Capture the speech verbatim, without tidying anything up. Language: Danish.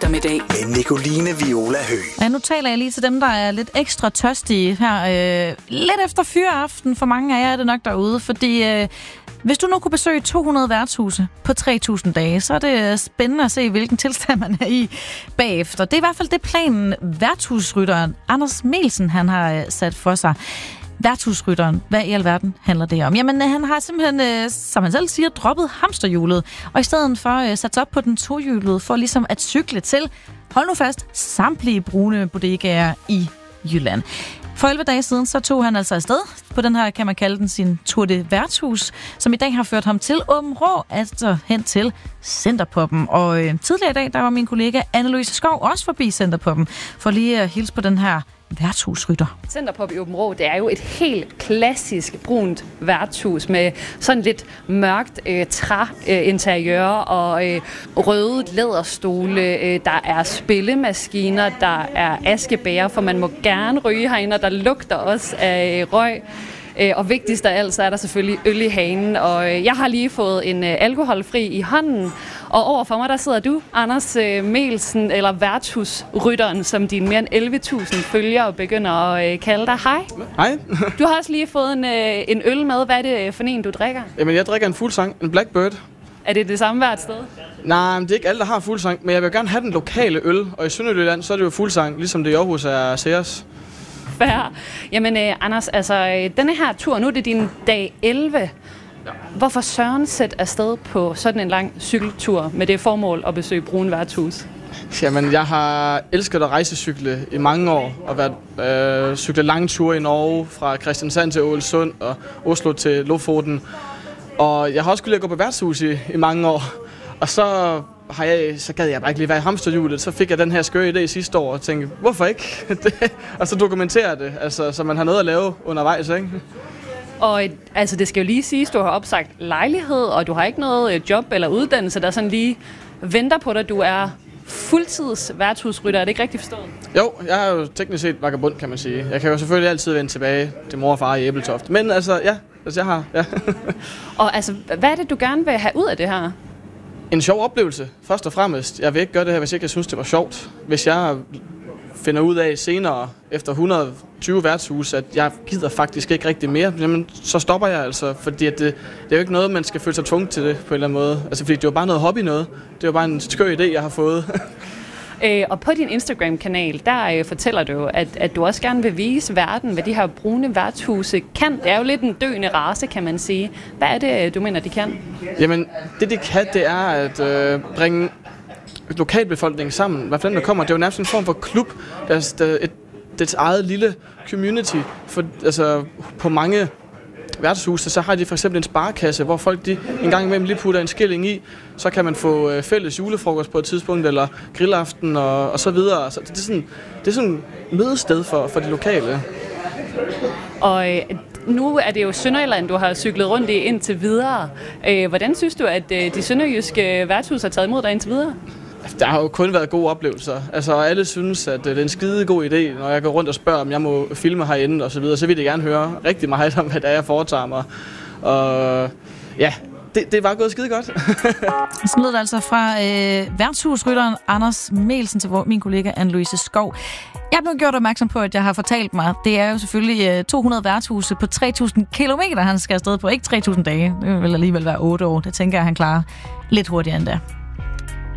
eftermiddag med Nicoline Viola Høgh. Ja, nu taler jeg lige til dem, der er lidt ekstra tørstige her. Øh, lidt efter fyreaften for mange af jer er det nok derude, fordi øh, hvis du nu kunne besøge to hundrede værtshuse på tre tusind dage, så er det spændende at se, hvilken tilstand man er i bagefter. Det er i hvert fald det planen værtshusrytteren Anders Melsen han har sat for sig. Værtshusrytteren, hvad i alverden handler det om? Jamen, han har simpelthen, som han selv siger, droppet hamsterhjulet, og i stedet for sat sig op på den tohjulede for ligesom at cykle til, hold nu fast, samtlige brune bodegaer i Jylland. For elleve dage siden, så tog han altså afsted på den her, kan man kalde den, sin Tour de Værtshus, som i dag har ført ham til Aabenraa, altså hen til Centerpoppen. Og øh, tidligere i dag, der var min kollega Anne-Louise Skov også forbi Centerpoppen, for lige at hilse på den her værtshusrytter. Centerpop i Aabenraa, det er jo et helt klassisk brunt værtshus med sådan lidt mørkt øh, træinteriør øh, og øh, røde læderstole. Øh, der er spillemaskiner, der er askebæger, for man må gerne ryge herinde, og der lugter også af øh, røg. Og vigtigst af alt, så er der selvfølgelig øl i hanen, og jeg har lige fået en alkoholfri i hånden, og overfor mig, der sidder du, Anders Melsen, eller værtshusrytteren, som dine mere end elleve tusind følgere begynder at kalde dig. Hej. Hej. Du har også lige fået en, en øl med. Hvad er det for en, du drikker? Jamen, jeg drikker en Fuglsang, en Blackbird. Er det det samme hvert sted? Nej, det er ikke alle, der har Fuglsang, men jeg vil gerne have den lokale øl, og i Sønderjylland, så er det jo Fuglsang, ligesom det i Aarhus er Ceres. Fair. Jamen, øh, Anders, altså, denne her tur, nu er det din dag elleve. Ja. Hvorfor søren sætte afsted på sådan en lang cykeltur med det formål at besøge Brune Værtshus? Jamen, jeg har elsket at rejsecykle i mange år, og været øh, cykle lange ture i Norge, fra Kristiansand til Ålesund og Oslo til Lofoten. Og jeg har også skulle gå på værtshus i, i mange år, og så... Har jeg, så gad jeg bare ikke lige være i hamsterhjulet, så fik jeg den her skøre idé sidste år og tænkte, hvorfor ikke? Og så dokumentere det, altså, så man har noget at lave undervejs, ikke? Og altså, det skal jo lige siges, du har opsagt lejlighed, og du har ikke noget job eller uddannelse, der sådan lige venter på dig. Du er fuldtids værtshusrytter, er det ikke rigtigt forstået? Jo, jeg er jo teknisk set vagabond, kan man sige. Jeg kan jo selvfølgelig altid vende tilbage til mor og far i Æbeltoft. Men altså, ja, altså jeg har, ja. Og altså, hvad er det, du gerne vil have ud af det her? En sjov oplevelse, først og fremmest. Jeg vil ikke gøre det her, hvis ikke jeg synes, det var sjovt. Hvis jeg finder ud af senere, efter et hundrede og tyve værtshus, at jeg gider faktisk ikke rigtig mere, jamen, så stopper jeg altså. Fordi det, det er jo ikke noget, man skal føle sig tvunget til det på en eller anden måde. Altså, fordi det er jo bare noget hobby noget. Det er jo bare en skør idé, jeg har fået. Øh, og på din Instagram-kanal, der øh, fortæller du, at, at du også gerne vil vise verden, hvad de her brune værtshuse kan. Det er jo lidt en døende race, kan man sige. Hvad er det, du mener, de kan? Jamen, det de kan, det er at øh, bringe lokalbefolkningen sammen. Hvad fanden der kommer? Det er jo nærmest en form for klub. Der er, der er et, dets eget lille community. For, altså, på mange værtshuse, så har de for eksempel en sparekasse, hvor folk de en gang imellem lige putter en skilling i, så kan man få øh, fælles julefrokost på et tidspunkt, eller grillaften og, og så videre. Så det, er sådan, det er sådan et mødested for, for de lokale. Og øh, nu er det jo Sønderjylland, du har cyklet rundt i indtil videre. Øh, hvordan synes du, at øh, de sønderjyske værtshus har taget imod dig indtil videre? Der har jo kun været gode oplevelser. Altså, alle synes, at det er en skide god idé, når jeg går rundt og spørger, om jeg må filme herinde og så videre. Så vil de gerne høre rigtig meget om, hvad det er, jeg foretager mig. Og ja, det, det er bare gået skide godt. Så lød det altså fra øh, værtshusrytteren Anders Melsen til min kollega Anne-Louise Skov. Jeg blev gjort opmærksom på, at jeg har fortalt mig, det er jo selvfølgelig øh, to hundrede værtshuse på tre tusind kilometer, han skal afsted på. Ikke tre tusind dage. Det vil alligevel være otte år. Det tænker jeg, han klarer lidt hurtigere end det.